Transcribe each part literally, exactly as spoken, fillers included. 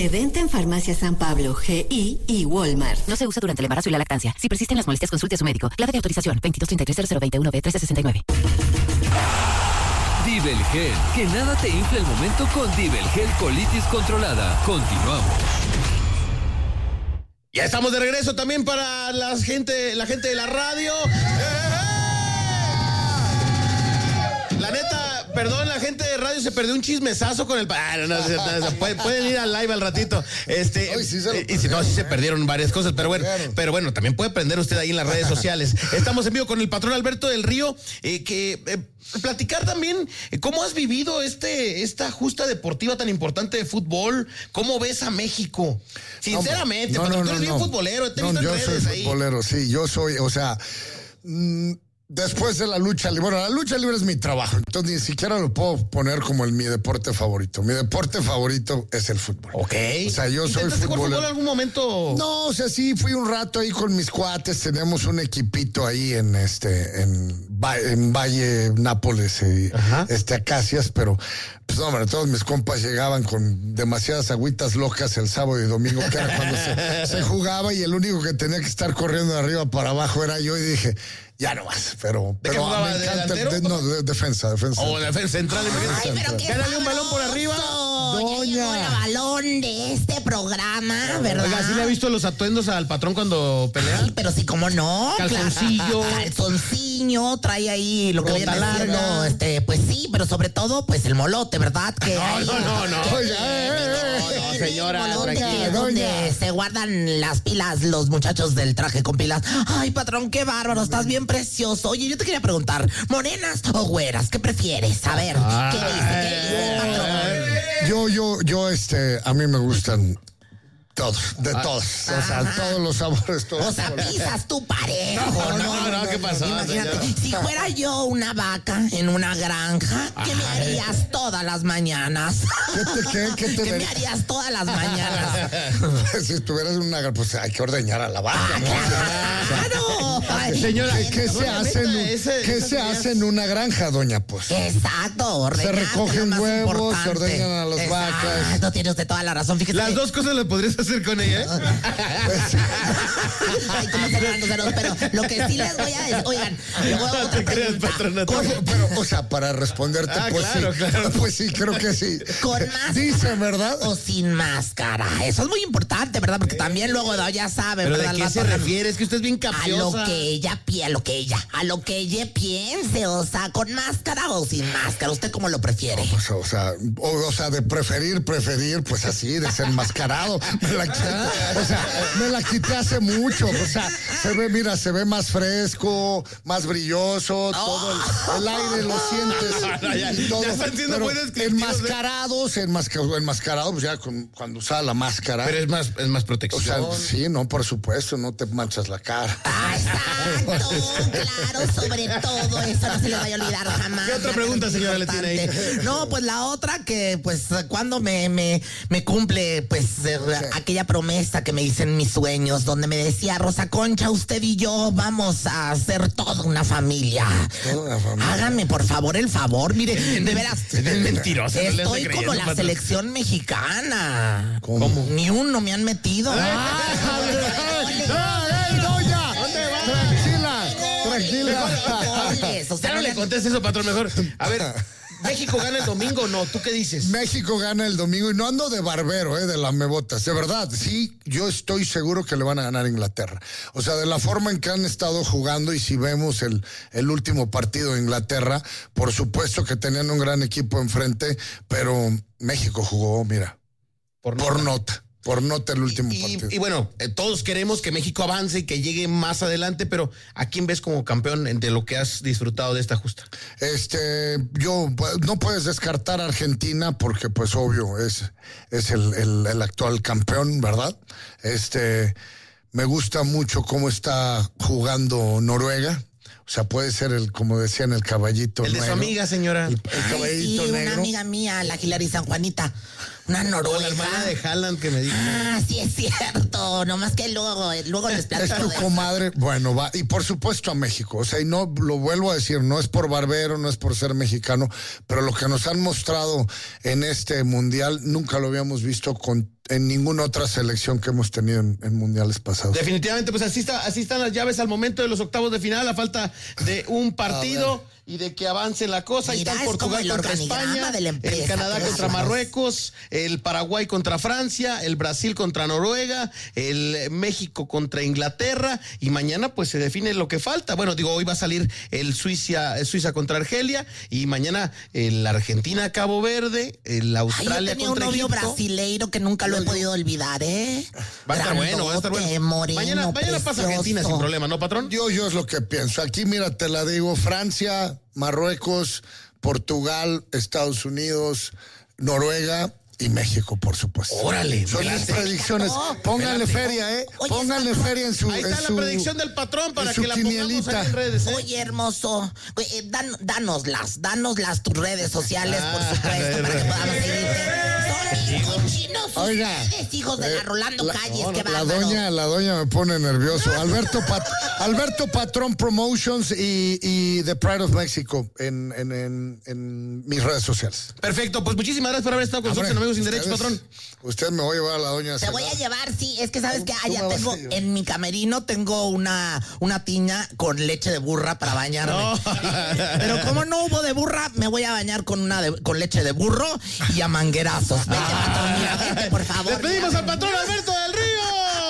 De venta en Farmacia San Pablo, G I y Walmart. No se usa durante el embarazo y la lactancia. Si persisten las molestias, consulte a su médico. Clave de autorización veintidós treinta y tres cero cero veintiuno B trece sesenta y nueve. Dibelgel, que nada te infle el momento con Dibelgel colitis controlada. Continuamos. Ya estamos de regreso también para la gente, la gente de la radio. La neta, perdón, la gente de radio se perdió un chismesazo con el... Ah, no, no, no, no, pueden, pueden ir al live al ratito. Este, Ay, sí se y si no, sí se perdieron varias cosas, pero bueno, pero bueno, también puede aprender usted ahí en las redes sociales. Estamos en vivo con el patrón Alberto del Río, eh, que eh, platicar también eh, cómo has vivido este esta justa deportiva tan importante de fútbol. ¿Cómo ves a México? Sinceramente, no, no, patrón, no, tú eres no, bien no. futbolero, te he No, visto en yo redes soy ahí. futbolero, sí, yo soy, o sea... Mmm, después de la lucha libre, bueno, la lucha libre es mi trabajo, entonces ni siquiera lo puedo poner como el, mi deporte favorito. Mi deporte favorito es el fútbol. Ok. O sea, yo soy ¿Intentaste jugar futbolero. fútbol en algún momento? No, o sea, sí, fui un rato ahí con mis cuates, teníamos un equipito ahí en este, en, en Valle, Nápoles, eh, este, Acacias, pero, pues no, hombre, todos mis compas llegaban con demasiadas agüitas locas el sábado y domingo, que era cuando se, se jugaba, y el único que tenía que estar corriendo de arriba para abajo era yo, y dije... Ya no más, pero, ¿De qué pero jugaba, me de encanta. delantero? De, no, de, defensa, defensa. O de defensa central. Ay, pero qué Gánale un balón por arriba. Doña. Ya llegó el balón de este programa, ¿verdad? Oiga, ¿sí le ha visto los atuendos al patrón cuando pelea? Ay, pero sí, cómo no. Calzoncillo. Calzoncillo, trae ahí lo que Bota viene larga. siendo, este, pues sí, pero sobre todo, pues el molote, ¿verdad? Que No, ahí- no, no, no. que- Oiga, eh, eh, no, no, señora, el molote, tranquila, donde doña. se guardan las pilas los muchachos del traje con pilas. Ay, patrón, qué bárbaro, estás bien precioso. Oye, yo te quería preguntar, ¿morenas o güeras? ¿Qué prefieres? A ver, ¿qué dice? ¿Qué dice el patrón? Yo, yo, yo, este, a mí me gustan todos, de todos. O sea, Ajá. todos los sabores, todos. O sea, pisas tu parejo. No, no, no, ¿qué pasó, Imagínate, señora? si fuera yo una vaca en una granja, ¿qué me harías todas las mañanas? ¿Qué te, qué, qué te ¿Qué me daría? harías todas las mañanas? Si estuvieras en una, pues hay que ordeñar a la vaca, ¿no? ¡Claro! Ay, Señora, ¿Qué, qué se no, hace en, un- neta, ese- qué esas se ideas- hace en una granja, doña? Pues Exacto, ordeñar, Se que es lo recogen más huevos, se importante. ordeñan a las Exacto, vacas. tiene usted toda la razón. Fíjese Las que- dos cosas las podrías hacer con ella, ¿eh? Ay, cómo se van, groseros, pero lo que sí les voy a decir, oigan, luego No otra te creas, pregunta. patrona. Con- Oye, pero, o sea, para responderte, Ah, pues claro, sí. claro. Pues sí, creo que sí. Con máscara. Dice, ¿verdad? O sin máscara. Eso es muy importante, ¿verdad? Porque también luego no, ya saben, ¿Pero de ¿verdad? qué Al se rato- refiere? Es que usted es bien A capciosa. lo que ella pi- a lo que ella, a lo que ella piense, o sea, con máscara o sin máscara, ¿usted cómo lo prefiere? Pues, o sea, o, o sea, de preferir, preferir, pues así, desenmascarado. Me la quité, o sea, me la quité hace mucho. O sea, se ve, mira, se ve más fresco, más brilloso, todo el, el aire lo sientes. No, ya- y todo. ya están siendo Pero muy descriptivos, ¿eh? enmascarados, enmasca- enmascarado, pues ya con- cuando usaba la máscara. Pero es más, es más O protección. sea, sí, no, por supuesto, no te manchas la cara. Ah, exacto, claro, sobre todo, eso no se le vaya a olvidar jamás. ¿Qué otra pregunta, señora, le tiene ahí? Importante. No, pues la otra que, pues, cuando me, me, me cumple, pues, eh, aquella promesa que me hice en mis sueños, donde me decía, Rosa Concha, usted y yo vamos a ser toda una familia. Toda una familia. Hágame, por favor, el favor, mire, de veras. Es mentirosa, no le ande Estoy creyendo, como la patrón. selección mexicana. ¿Cómo? Ni uno me han metido. ¡Ey, doña! Tranquila, tranquila. Goles, o sea, Ya no no le le- contes eso, patrón, mejor. A ver, ¿México gana el domingo o no? ¿Tú qué dices? México gana el domingo y no ando de barbero, eh, de lamebotas. De verdad, sí, yo estoy seguro que le van a ganar a Inglaterra. O sea, de la forma en que han estado jugando y si vemos el, el último partido de Inglaterra, por supuesto que tenían un gran equipo enfrente, pero México jugó, mira, Por por nota. nota, por nota el último Y, partido. y bueno, eh, todos queremos que México avance y que llegue más adelante, pero ¿a quién ves como campeón de lo que has disfrutado de esta justa? Este, yo, pues, no puedes descartar a Argentina porque, pues, obvio, es, es el, el, el actual campeón, ¿verdad? Este, me gusta mucho cómo está jugando Noruega. O sea, puede ser el, como decían, el caballito El de su negro. amiga, señora. El, el Ay, sí, caballito una negro. amiga mía, la Hilary San Juanita. Una Noruega. O la hermana de Haaland que me dijo. Ah, sí es cierto. Nomás que luego, luego les platico. Es tu de comadre. eso. Bueno, va. Y por supuesto a México. O sea, y no lo vuelvo a decir, no es por barbero, no es por ser mexicano, pero lo que nos han mostrado en este mundial nunca lo habíamos visto con en ninguna otra selección que hemos tenido en, en mundiales pasados. Definitivamente, pues así, está, así están las llaves al momento de los octavos de final, a falta de un partido y de que avance la cosa. Mira, Ahí están es Portugal como el contra España, de la empresa, el Canadá claro. contra Marruecos, el Paraguay contra Francia, el Brasil contra Noruega, el México contra Inglaterra, y mañana pues se define lo que falta. Bueno, digo, hoy va a salir el Suiza, Suiza contra Argelia, y mañana el Argentina Cabo Verde, el Australia Ay, yo tenía contra un novio Egipto. brasileiro que nunca lo he podido olvidar, ¿eh? Va a estar bueno, va a estar bueno. Grandote, moreno, mañana mañana pasa precioso. Argentina sin problema, ¿no, patrón? Yo, yo es lo que pienso. Aquí, mira, te la digo, Francia, Marruecos, Portugal, Estados Unidos, Noruega y México, por supuesto. Órale, son mis predicciones. No, Pónganle espérate. feria, ¿eh? Oye, Pónganle está- feria en su Ahí en está su- la predicción del patrón para en su que la pongamos quinielita. ahí en redes, ¿eh? Oye, hermoso, eh, dan, danoslas, danoslas tus redes sociales, Ah, por supuesto, para que podamos seguirte. Son cochinos Oiga, ustedes, hijos de la eh, Rolando la- Calles, no, qué la bárbaro. doña, la doña me pone nervioso. Alberto Pat- Alberto Patrón Promotions y, y The Pride of Mexico en, en, en, en mis redes sociales. Perfecto, pues muchísimas gracias por haber estado con nosotros en Amigos Sin Derechos, Ustedes- patrón. Usted me va a llevar a la doña. Te voy a llevar, sí, es que sabes que ¿Tú allá me vas tengo, a llevar? en mi camerino tengo una, una tiña con leche de burra para bañarme. No. Pero como no hubo de burra, me voy a bañar con una de- con leche de burro y a manguerazos. Vete, patrón, mira, vete, por favor. Despedimos mira. al patrón Alberto del Río.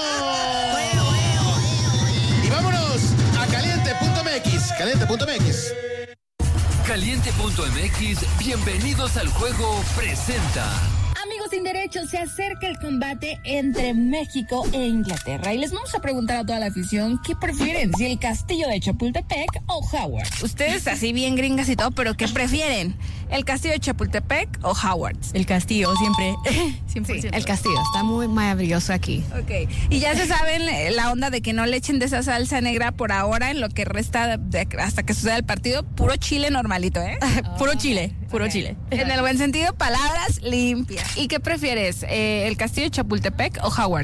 Oye, oye, oye, Y vámonos a caliente punto m x. caliente punto m x. Caliente punto m x, bienvenidos al juego, presenta. Amigos sin derechos, se acerca el combate entre México e Inglaterra y les vamos a preguntar a toda la afición qué prefieren, si el castillo de Chapultepec o Howard. Ustedes así bien gringas y todo, pero ¿qué prefieren? ¿El castillo de Chapultepec o Howard? El castillo, siempre. cien por Sí, ciento. el castillo, está muy maravilloso aquí. Ok, y ya se saben eh, la onda de que no le echen de esa salsa negra por ahora en lo que resta de- hasta que suceda el partido, puro chile normalito, ¿eh? Puro chile, puro Ok. chile. En el buen sentido, palabras limpias. ¿Y qué prefieres, eh, el castillo de Chapultepec o Howard?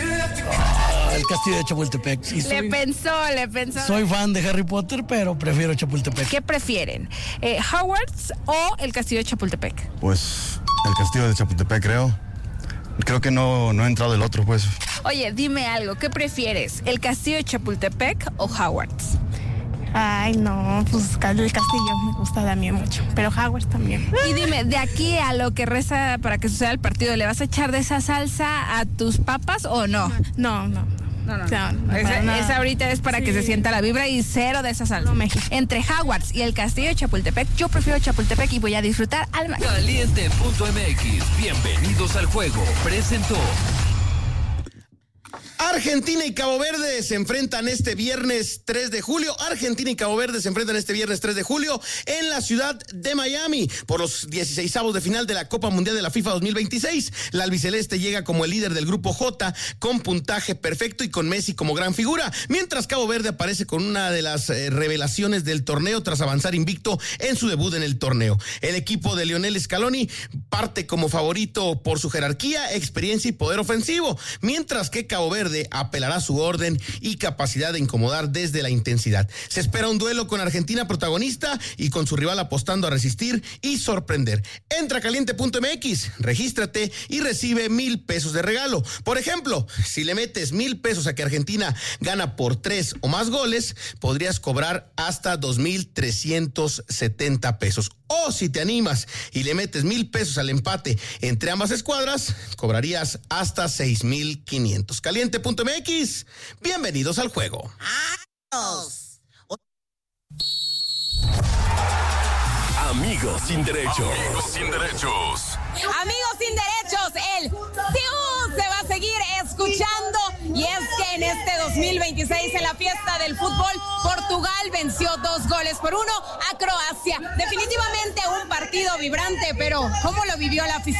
El castillo de Chapultepec. Sí, Le soy, pensó, le pensó. soy fan de Harry Potter, pero prefiero Chapultepec. ¿Qué prefieren? Eh, ¿Hogwarts o el castillo de Chapultepec? Pues el castillo de Chapultepec, creo. Creo que no, no ha entrado el otro, pues. Oye, dime algo, ¿qué prefieres? ¿El castillo de Chapultepec o Hogwarts? Ay, no, pues el castillo me gusta a mí mucho, pero Howard también. Y dime, de aquí a lo que resta para que suceda el partido, ¿le vas a echar de esa salsa a tus papas o no? No, no. No, no, No, no. para Esa, nada. esa ahorita es para que Sí. se sienta la vibra y cero de esa salsa. No, México. Entre Hogwarts y el castillo de Chapultepec, yo prefiero Chapultepec y voy a disfrutar al máximo. Caliente punto m x, bienvenidos al juego, presentó. Argentina y Cabo Verde se enfrentan este viernes tres de julio. Argentina y Cabo Verde se enfrentan este viernes tres de julio en la ciudad de Miami por los dieciseisavos de final de la Copa Mundial de la FIFA dos mil veintiséis. La albiceleste llega como el líder del grupo J con puntaje perfecto y con Messi como gran figura, mientras Cabo Verde aparece con una de las eh, revelaciones del torneo tras avanzar invicto en su debut en el torneo. El equipo de Lionel Scaloni parte como favorito por su jerarquía, experiencia y poder ofensivo, mientras que Cabo Verde apelará a su orden y capacidad de incomodar desde la intensidad. Se espera un duelo con Argentina protagonista y con su rival apostando a resistir y sorprender. Entra a caliente punto m x, regístrate y recibe mil pesos de regalo. Por ejemplo, si le metes mil pesos a que Argentina gana por tres o más goles, podrías cobrar hasta dos mil trescientos setenta pesos. O si te animas y le metes mil pesos al empate entre ambas escuadras, cobrarías hasta seis mil quinientos. caliente punto m x, bienvenidos al juego. Adiós. Amigos sin derechos. Amigos sin derechos. Amigos sin derechos, el C U se va a seguir escuchando y es que en este dos mil veintiséis en la fiesta del fútbol Portugal venció dos goles por uno a Croacia. Definitivamente un partido vibrante, pero ¿cómo lo vivió la afición?